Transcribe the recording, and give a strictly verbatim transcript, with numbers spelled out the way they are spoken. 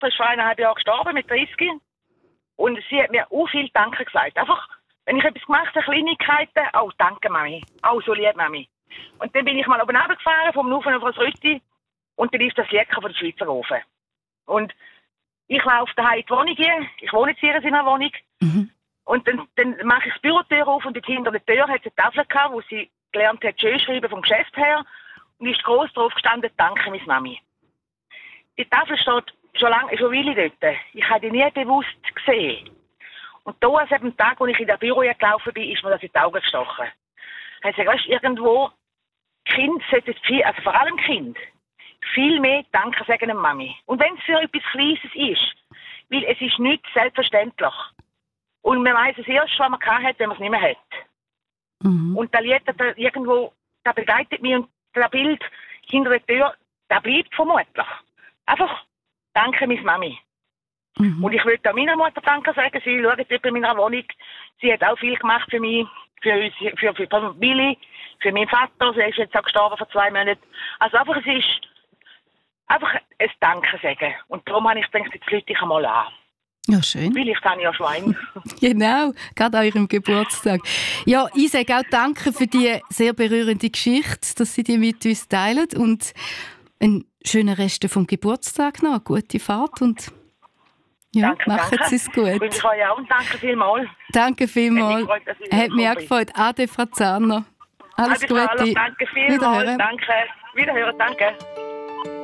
Mutter ist vor eineinhalb Jahren gestorben, mit dreißig. Und sie hat mir auch viel Danke gesagt. Einfach, wenn ich etwas gemacht habe, Kleinigkeiten, oh, danke Mami. Oh, so lieb Mami. Und dann bin ich mal oben runtergefahren, vom Nufen auf das Rüsti. Und dann ist das Jäcker von der Schweizer Ofen. Und ich laufe daheim in die Wohnung hier. Ich wohne jetzt hier in einer Wohnung. Mhm. Und dann, dann mache ich die Bürotür auf und dort hinter der Tür hat es eine Tafel gehabt, wo sie gelernt hat, schön schreiben vom Geschäft her. Und ist gross drauf gestanden, danke, Miss Mami. Die Tafel steht schon lange, schon eine Weile dort. Ich habe die nie bewusst gesehen. Und da, an dem Tag, als ich in das Büro gelaufen bin, ist mir das in die Augen gestochen. Ich habe gesagt, weißt, irgendwo, Kind sollten viel, also vor allem Kind, viel mehr Danke sagen der Mami. Und wenn es für etwas Kleines ist, weil es ist nicht selbstverständlich. Und man weiss es erst, was man hat, wenn man es nicht mehr hat. Mhm. Und das Lied, das irgendwo, das begleitet mich und das Bild hinter der Tür, das bleibt vermutlich. Einfach, danke, Miss Mami. Mhm. Und ich will auch meiner Mutter Danke sagen. Sie schaut dort in meiner Wohnung. Sie hat auch viel gemacht für mich, für uns, für, für die Familie, für meinen Vater. Sie ist jetzt auch gestorben vor zwei Monaten. Also einfach, es ist einfach ein Danke sagen. Und darum habe ich gedacht, jetzt lüte ich einmal an. Ja, schön. Vielleicht habe ich ja Schwein. Genau, gerade an Ihrem Geburtstag. Ja, ich sage auch danke für die sehr berührende Geschichte, dass Sie die mit uns teilen. Und einen schönen Rest vom Geburtstag noch. Gute Fahrt und ja, danke, machen danke. Sie es gut. Und ich euch auch und danke vielmals. Danke vielmals. Hat mich gefreut, Hat mich auch gefreut. Ade, Frau Zahner. Alles Ade, Gute. Danke vielmals. Danke. Wiederhören, danke.